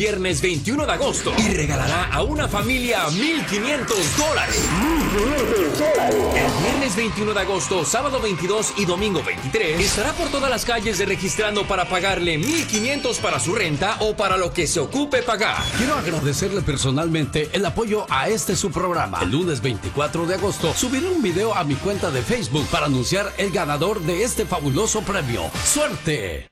viernes 21 de agosto y regalará a una familia $1,500. El viernes 21 de agosto, sábado 22 y domingo 23 estará por todas las calles registrando para pagarle $1,500 para su renta o para lo que se ocupe pagar. Quiero agradecerle personalmente el apoyo a su programa. El lunes 24 de agosto subiré un video a mi cuenta de Facebook para anunciar el ganador de este fabuloso premio. ¡Suerte!